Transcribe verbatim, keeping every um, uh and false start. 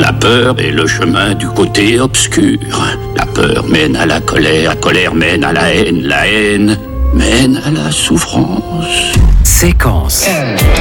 La peur est le chemin du côté obscur. La peur mène à la colère, la colère mène à la haine, la haine mène à la souffrance. Séquence.